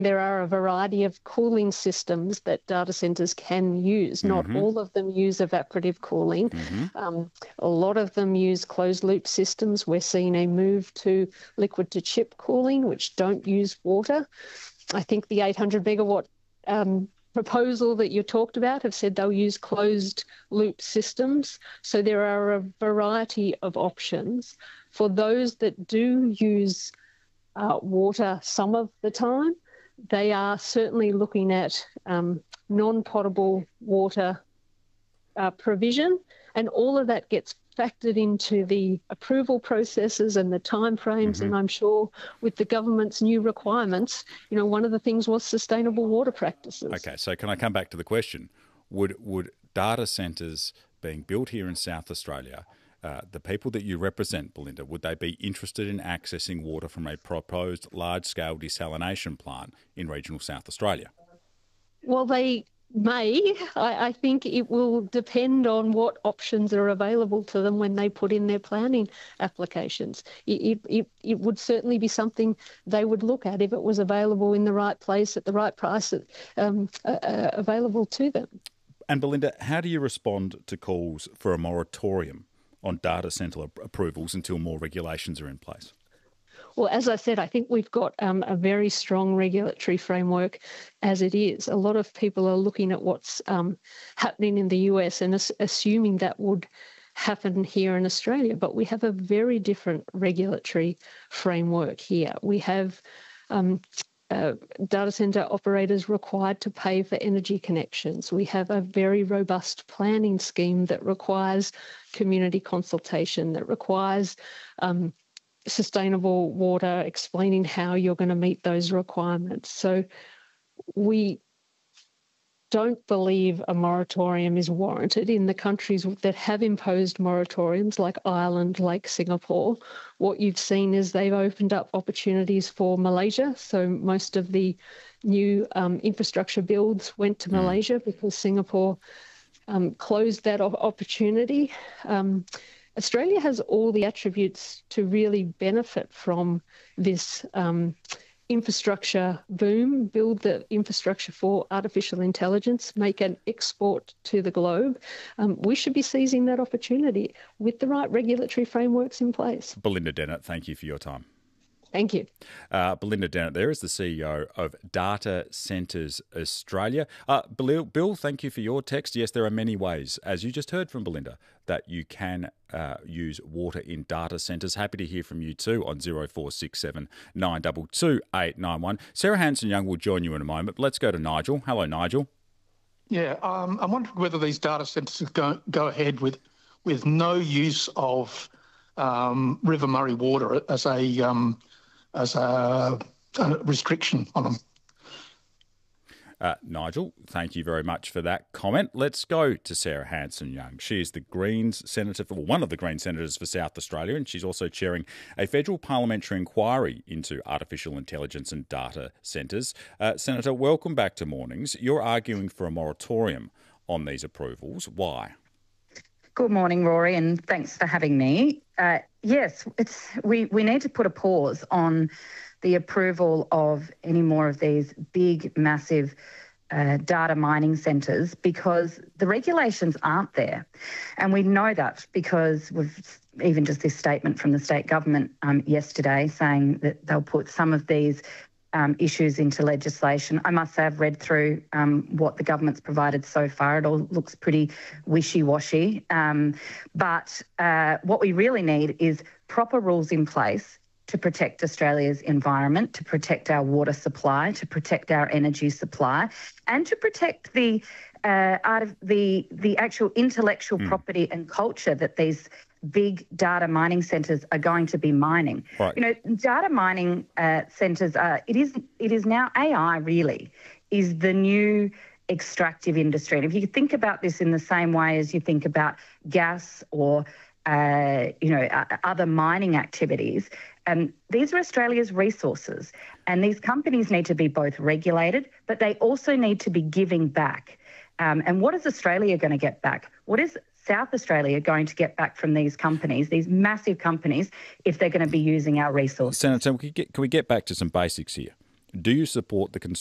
There are a variety of cooling systems that data centres can use. Not all of them use evaporative cooling. A lot of them use closed-loop systems. We're seeing a move to liquid-to-chip cooling, which don't use water. I think the 800 megawatt proposal that you talked about have said they'll use closed-loop systems. So there are a variety of options. For those that do use water some of the time, they are certainly looking at non-potable water provision, and all of that gets factored into the approval processes and the timeframes. And I'm sure with the government's new requirements, one of the things was sustainable water practices. Okay, so can I come back to the question? Would data centres being built here in South Australia, the people that you represent, Belinda, would they be interested in accessing water from a proposed large-scale desalination plant in regional South Australia? Well, they may. I think it will depend on what options are available to them when they put in their planning applications. It would certainly be something they would look at if it was available in the right place at the right price available to them. And Belinda, how do you respond to calls for a moratorium on data centre approvals until more regulations are in place? Well, as I said, I think we've got a very strong regulatory framework as it is. A lot of people are looking at what's happening in the US and assuming that would happen here in Australia, but we have a very different regulatory framework here. We have data centre operators required to pay for energy connections. We have a very robust planning scheme that requires community consultation, that requires sustainable water, explaining how you're going to meet those requirements. So we don't believe a moratorium is warranted in the countries that have imposed moratoriums like Ireland, like Singapore. What you've seen is they've opened up opportunities for Malaysia. So most of the new infrastructure builds went to Malaysia because Singapore closed that opportunity. Australia has all the attributes to really benefit from this infrastructure boom, build the infrastructure for artificial intelligence, make an export to the globe. We should be seizing that opportunity with the right regulatory frameworks in place. Belinda Dennett, thank you for your time. Thank you. Belinda Dennett there is the CEO of Data Centres Australia. Bill, thank you for your text. Yes, there are many ways, as you just heard from Belinda, that you can use water in data centres. Happy to hear from you too on 0467 922 891. Sarah Hanson-Young will join you in a moment. Let's go to Nigel. Hello, Nigel. Yeah, I'm wondering whether these data centres go ahead with no use of River Murray water as a restriction on them. Nigel, thank you very much for that comment. Let's go to Sarah Hanson-Young. She is the Greens senator, one of the Green senators for South Australia, and she's also chairing a federal parliamentary inquiry into artificial intelligence and data centres. Senator, welcome back to Mornings. You're arguing for a moratorium on these approvals. Why? Good morning, Rory, and thanks for having me. Yes, we need to put a pause on the approval of any more of these big, massive data mining centres because the regulations aren't there. And we know that because we've even just this statement from the state government yesterday saying that they'll put some of these issues into legislation. I must say I've read through what the government's provided so far. It all looks pretty wishy-washy. But what we really need is proper rules in place to protect Australia's environment, to protect our water supply, to protect our energy supply, and to protect the actual intellectual property and culture that these big data mining centres are going to be mining. Right. You know, data mining centres it is now AI really is the new extractive industry. And if you think about this in the same way as you think about gas or other mining activities, these are Australia's resources, and these companies need to be both regulated, but they also need to be giving back. And what is Australia going to get back? What is South Australia going to get back from these companies, these massive companies, if they're going to be using our resources? Senator, can we get back to some basics here? Do you support the